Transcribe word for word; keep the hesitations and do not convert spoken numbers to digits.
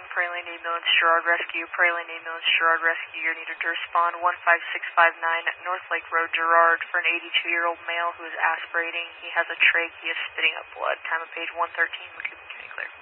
Praline Ambulance, Gerard Rescue. Praline Ambulance, Gerard Rescue. You're needed to respond one five six five nine North Lake Road, Gerard, for an eighty-two-year-old male who is aspirating. He has a trach. He is spitting up blood. Time of page one thirteen.